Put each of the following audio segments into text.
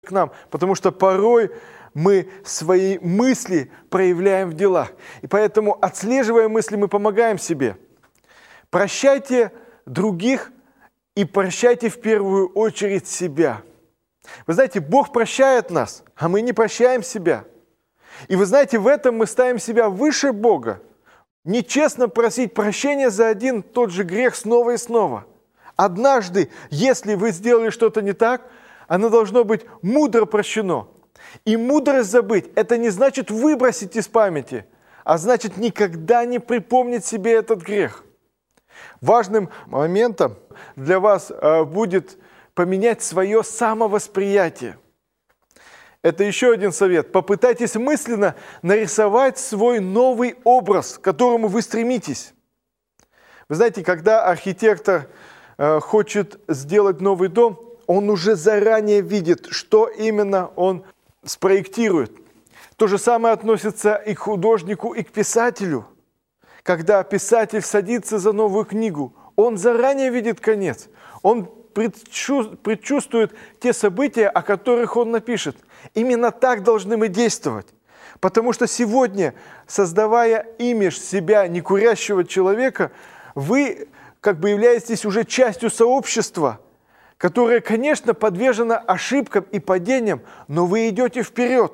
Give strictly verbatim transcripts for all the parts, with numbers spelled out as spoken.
к нам, потому что порой мы свои мысли проявляем в делах. И поэтому, отслеживая мысли, мы помогаем себе. Прощайте других и прощайте в первую очередь себя. Вы знаете, Бог прощает нас, а мы не прощаем себя. И вы знаете, в этом мы ставим себя выше Бога. Нечестно просить прощения за один тот же грех снова и снова. Однажды, если вы сделали что-то не так, оно должно быть мудро прощено. И мудрость забыть – это не значит выбросить из памяти, а значит никогда не припомнить себе этот грех. Важным моментом для вас будет поменять свое самовосприятие. Это еще один совет. Попытайтесь мысленно нарисовать свой новый образ, к которому вы стремитесь. Вы знаете, когда архитектор э, хочет сделать новый дом, он уже заранее видит, что именно он спроектирует. То же самое относится и к художнику, и к писателю. Когда писатель садится за новую книгу, он заранее видит конец. Он предчувствует те события, о которых он напишет. Именно так должны мы действовать. Потому что сегодня, создавая имидж себя некурящего человека, вы как бы являетесь уже частью сообщества, которое, конечно, подвержено ошибкам и падениям, но вы идете вперед.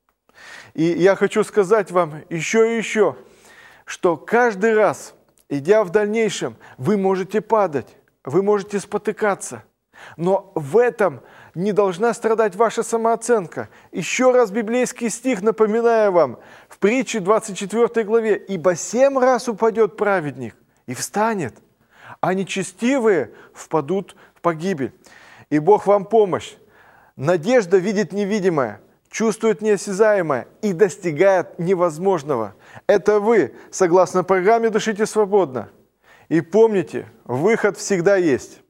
И я хочу сказать вам еще и еще, что каждый раз, идя в дальнейшем, вы можете падать, вы можете спотыкаться. Но в этом не должна страдать ваша самооценка. Еще раз библейский стих напоминаю вам. В притче двадцать четвёртой главе. «Ибо семь раз упадет праведник и встанет, а нечестивые впадут в погибель». И Бог вам помощь. Надежда видит невидимое, чувствует неосязаемое и достигает невозможного. Это вы, согласно программе «Дышите свободно». И помните, выход всегда есть.